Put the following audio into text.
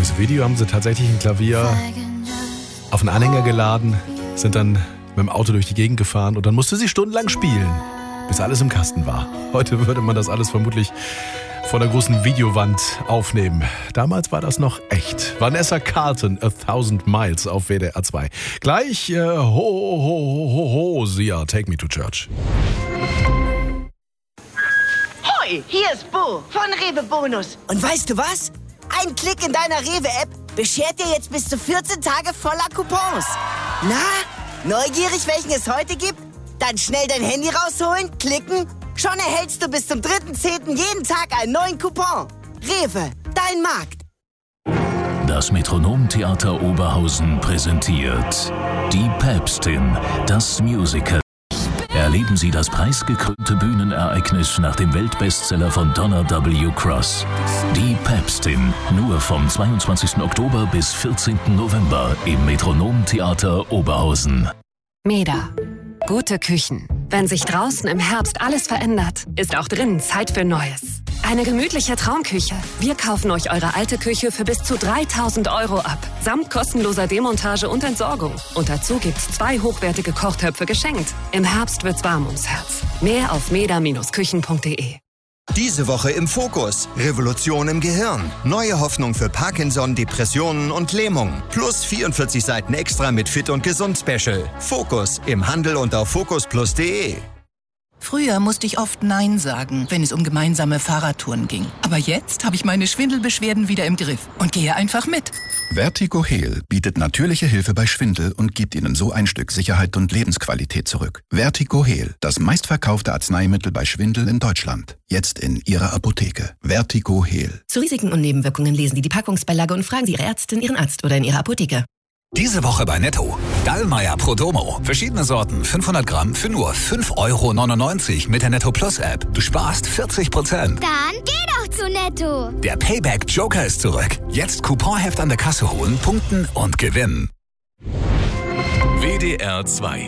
Fürs Video haben sie tatsächlich ein Klavier auf einen Anhänger geladen, sind dann mit dem Auto durch die Gegend gefahren und dann musste sie stundenlang spielen, bis alles im Kasten war. Heute würde man das alles vermutlich vor der großen Videowand aufnehmen. Damals war das noch echt. Vanessa Carlton, 1000 Miles auf WDR 2. Gleich, Hosea, Take Me to Church. Hoi, hier ist Bo von Rewe Bonus. Und weißt du was? Ein Klick in deiner Rewe-App beschert dir jetzt bis zu 14 Tage voller Coupons. Na, neugierig, welchen es heute gibt? Dann schnell dein Handy rausholen, klicken. Schon erhältst du bis zum 3.10. jeden Tag einen neuen Coupon. Rewe, dein Markt. Das Metronomtheater Oberhausen präsentiert Die Päpstin, das Musical. Erleben Sie das preisgekrönte Bühnenereignis nach dem Weltbestseller von Donna W. Cross. Die Päpstin, nur vom 22. Oktober bis 14. November im Metronomtheater Oberhausen. Meda. Gute Küchen. Wenn sich draußen im Herbst alles verändert, ist auch drinnen Zeit für Neues. Eine gemütliche Traumküche. Wir kaufen euch eure alte Küche für bis zu 3.000 € ab. Samt kostenloser Demontage und Entsorgung. Und dazu gibt's 2 hochwertige Kochtöpfe geschenkt. Im Herbst wird's warm ums Herz. Mehr auf meda-küchen.de. Diese Woche im Fokus. Revolution im Gehirn. Neue Hoffnung für Parkinson, Depressionen und Lähmung. Plus 44 Seiten extra mit Fit und Gesund Special. Fokus im Handel und auf focusplus.de. Früher musste ich oft Nein sagen, wenn es um gemeinsame Fahrradtouren ging. Aber jetzt habe ich meine Schwindelbeschwerden wieder im Griff und gehe einfach mit. Vertigo Heal bietet natürliche Hilfe bei Schwindel und gibt Ihnen so ein Stück Sicherheit und Lebensqualität zurück. Vertigo Heal, das meistverkaufte Arzneimittel bei Schwindel in Deutschland. Jetzt in Ihrer Apotheke. Vertigo Heal. Zu Risiken und Nebenwirkungen lesen Sie die Packungsbeilage und fragen Sie Ihre Ärztin, Ihren Arzt oder in Ihrer Apotheke. Diese Woche bei Netto. Dallmayr Prodomo. Verschiedene Sorten, 500 Gramm für nur 5,99 € mit der Netto Plus App. Du sparst 40%. Dann geh doch zu Netto. Der Payback Joker ist zurück. Jetzt Couponheft an der Kasse holen, punkten und gewinnen. WDR 2